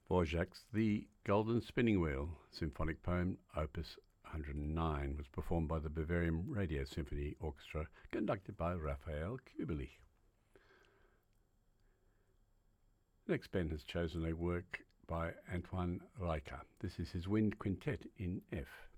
Dvorak's The Golden Spinning Wheel, symphonic poem, Opus 109, was performed by the Bavarian Radio Symphony Orchestra, conducted by Raphael Kubelik. Next, Ben has chosen a work by Antoine Reicha. This is his Wind Quintet in F.